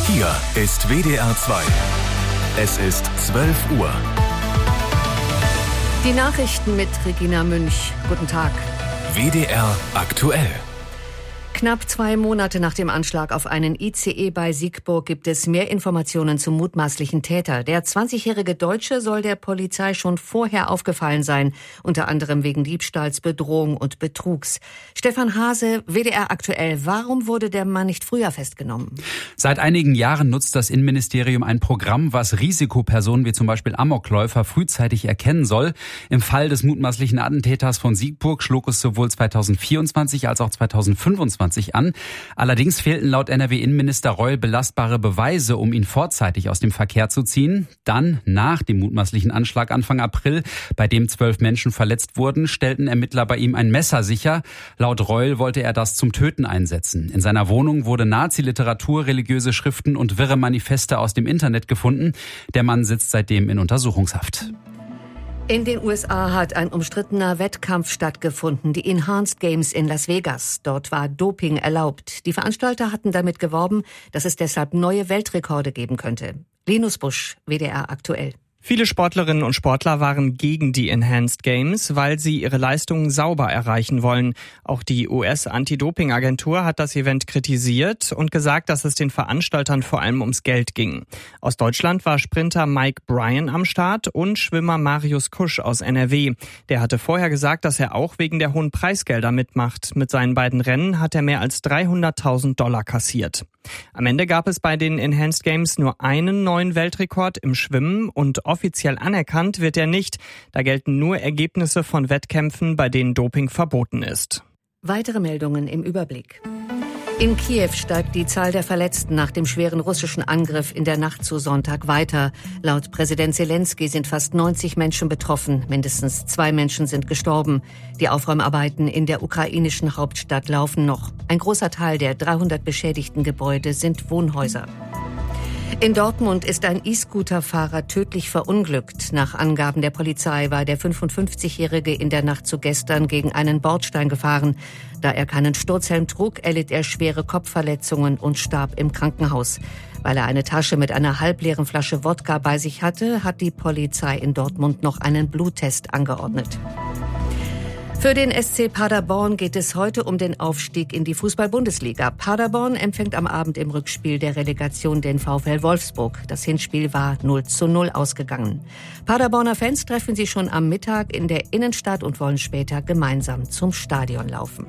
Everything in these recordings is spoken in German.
Hier ist WDR 2. Es ist 12 Uhr. Die Nachrichten mit Regina Münch. Guten Tag. WDR aktuell. Knapp 2 Monate nach dem Anschlag auf einen ICE bei Siegburg gibt es mehr Informationen zum mutmaßlichen Täter. Der 20-jährige Deutsche soll der Polizei schon vorher aufgefallen sein, unter anderem wegen Diebstahls, Bedrohung und Betrugs. Stefan Hase, WDR aktuell. Warum wurde der Mann nicht früher festgenommen? Seit einigen Jahren nutzt das Innenministerium ein Programm, was Risikopersonen wie zum Beispiel Amokläufer frühzeitig erkennen soll. Im Fall des mutmaßlichen Attentäters von Siegburg schlug es sowohl 2024 als auch 2025 an. Allerdings fehlten laut NRW-Innenminister Reul belastbare Beweise, um ihn vorzeitig aus dem Verkehr zu ziehen. Dann, nach dem mutmaßlichen Anschlag Anfang April, bei dem 12 Menschen verletzt wurden, stellten Ermittler bei ihm ein Messer sicher. Laut Reul wollte er das zum Töten einsetzen. In seiner Wohnung wurde Nazi-Literatur, religiöse Schriften und wirre Manifeste aus dem Internet gefunden. Der Mann sitzt seitdem in Untersuchungshaft. In den USA hat ein umstrittener Wettkampf stattgefunden, die Enhanced Games in Las Vegas. Dort war Doping erlaubt. Die Veranstalter hatten damit geworben, dass es deshalb neue Weltrekorde geben könnte. Linus Busch, WDR aktuell. Viele Sportlerinnen und Sportler waren gegen die Enhanced Games, weil sie ihre Leistungen sauber erreichen wollen. Auch die US-Anti-Doping-Agentur hat das Event kritisiert und gesagt, dass es den Veranstaltern vor allem ums Geld ging. Aus Deutschland war Sprinter Mike Bryan am Start und Schwimmer Marius Kusch aus NRW. Der hatte vorher gesagt, dass er auch wegen der hohen Preisgelder mitmacht. Mit seinen beiden Rennen hat er mehr als $300.000 kassiert. Am Ende gab es bei den Enhanced Games nur einen neuen Weltrekord im Schwimmen und offiziell anerkannt wird er nicht. Da gelten nur Ergebnisse von Wettkämpfen, bei denen Doping verboten ist. Weitere Meldungen im Überblick. In Kiew steigt die Zahl der Verletzten nach dem schweren russischen Angriff in der Nacht zu Sonntag weiter. Laut Präsident Zelensky sind fast 90 Menschen betroffen. Mindestens 2 Menschen sind gestorben. Die Aufräumarbeiten in der ukrainischen Hauptstadt laufen noch. Ein großer Teil der 300 beschädigten Gebäude sind Wohnhäuser. In Dortmund ist ein E-Scooter-Fahrer tödlich verunglückt. Nach Angaben der Polizei war der 55-Jährige in der Nacht zu gestern gegen einen Bordstein gefahren. Da er keinen Sturzhelm trug, erlitt er schwere Kopfverletzungen und starb im Krankenhaus. Weil er eine Tasche mit einer halbleeren Flasche Wodka bei sich hatte, hat die Polizei in Dortmund noch einen Bluttest angeordnet. Für den SC Paderborn geht es heute um den Aufstieg in die Fußball-Bundesliga. Paderborn empfängt am Abend im Rückspiel der Relegation den VfL Wolfsburg. Das Hinspiel war 0:0 ausgegangen. Paderborner Fans treffen sich schon am Mittag in der Innenstadt und wollen später gemeinsam zum Stadion laufen.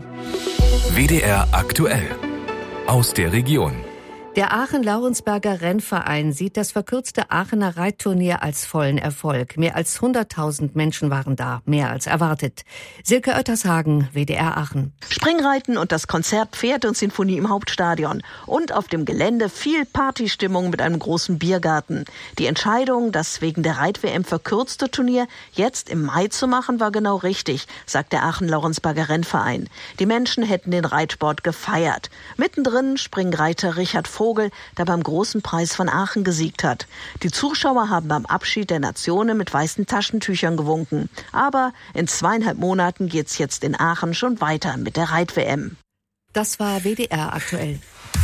WDR aktuell. Aus der Region. Der Aachen-Laurensberger Rennverein sieht das verkürzte Aachener Reitturnier als vollen Erfolg. Mehr als 100.000 Menschen waren da, mehr als erwartet. Silke Oettershagen, WDR Aachen. Springreiten und das Konzert Pferd und Sinfonie im Hauptstadion. Und auf dem Gelände viel Partystimmung mit einem großen Biergarten. Die Entscheidung, das wegen der Reit-WM verkürzte Turnier jetzt im Mai zu machen, war genau richtig, sagt der Aachen-Laurensberger Rennverein. Die Menschen hätten den Reitsport gefeiert. Mittendrin Springreiter Richard Vogel, der beim Großen Preis von Aachen gesiegt hat. Die Zuschauer haben beim Abschied der Nationen mit weißen Taschentüchern gewunken. Aber in 2,5 Monaten geht's jetzt in Aachen schon weiter mit der Reit-WM. Das war WDR aktuell.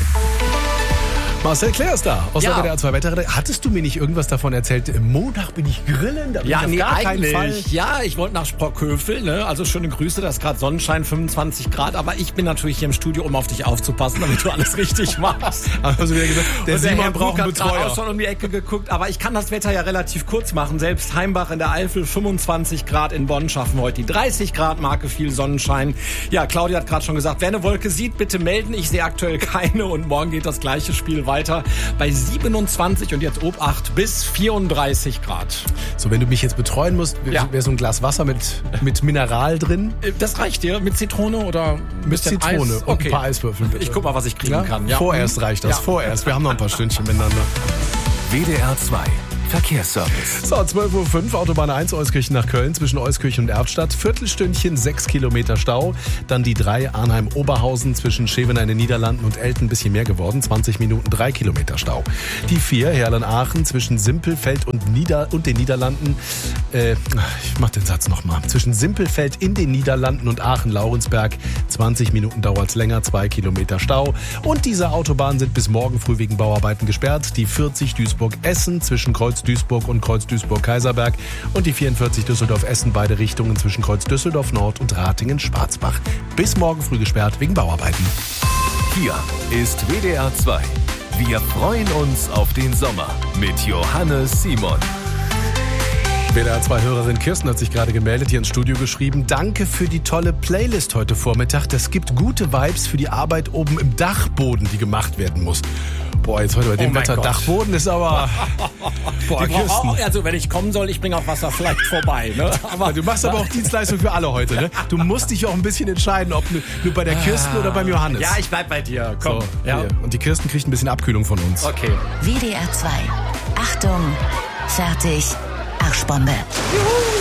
Marcel Claire ist da aus der WDR 2 Wetterrede. Hattest du mir nicht irgendwas davon erzählt? Im Montag bin ich grillen, da bin ich auf gar keinen Fall. Ja, ich wollte nach Sprockhövel, ne? Also schöne Grüße, da ist gerade Sonnenschein, 25 Grad, aber ich bin natürlich hier im Studio, um auf dich aufzupassen, damit du alles richtig machst. Also wieder gesagt, der Simon braucht einen Betreuer. Ich habe auch schon um die Ecke geguckt, aber ich kann das Wetter ja relativ kurz machen. Selbst Heimbach in der Eifel, 25 Grad, in Bonn schaffen wir heute die 30 Grad Marke, viel Sonnenschein. Ja, Claudia hat gerade schon gesagt, wer eine Wolke sieht, bitte melden. Ich sehe aktuell keine und morgen geht das gleiche Spiel weiter bei 27 und jetzt Obacht bis 34 Grad. So, wenn du mich jetzt betreuen musst, wäre so ein Glas Wasser mit Mineral drin? Das reicht dir? Mit Zitrone oder mit Zitrone Eis? und ein paar Eiswürfel bitte. Ich guck mal, was ich kriegen kann. Ja. Vorerst reicht das, vorerst. Wir haben noch ein paar Stündchen miteinander. WDR 2. Verkehrsservice. So, 12.05 Uhr, Autobahn 1, Euskirchen nach Köln, zwischen Euskirchen und Erftstadt. Viertelstündchen, 6 Kilometer Stau. Dann die 3, Arnheim-Oberhausen, zwischen Schevener in den Niederlanden und Elten, ein bisschen mehr geworden. 20 Minuten, 3 Kilometer Stau. Die 4, Herlen-Aachen, zwischen Simpelfeld und den Niederlanden. Ich mach den Satz nochmal. Zwischen Simpelfeld in den Niederlanden und Aachen-Laurensberg. 20 Minuten dauert's länger, 2 Kilometer Stau. Und diese Autobahnen sind bis morgen früh wegen Bauarbeiten gesperrt. Die 40 Duisburg-Essen zwischen Kreuz-Duisburg und Kreuz-Duisburg-Kaiserberg. Und die 44 Düsseldorf-Essen, beide Richtungen zwischen Kreuz-Düsseldorf-Nord und Ratingen-Schwarzbach. Bis morgen früh gesperrt wegen Bauarbeiten. Hier ist WDR 2. Wir freuen uns auf den Sommer mit Johannes Simon. WDR 2-Hörerin Kirsten hat sich gerade gemeldet, hier ins Studio geschrieben. Danke für die tolle Playlist heute Vormittag. Das gibt gute Vibes für die Arbeit oben im Dachboden, die gemacht werden muss. Boah, jetzt heute bei dem Wetter Gott. Dachboden ist aber... Boah, Kirsten. Auch, also wenn ich kommen soll, ich bringe auch Wasser vielleicht vorbei. Ne? Aber du machst aber auch Dienstleistung für alle heute. Ne? Du musst dich auch ein bisschen entscheiden, ob nur bei der Kirsten oder beim Johannes. Ja, ich bleib bei dir. Komm. So, ja. Und die Kirsten kriegt ein bisschen Abkühlung von uns. Okay. WDR 2. Achtung, fertig, Arschbombe. Juhu.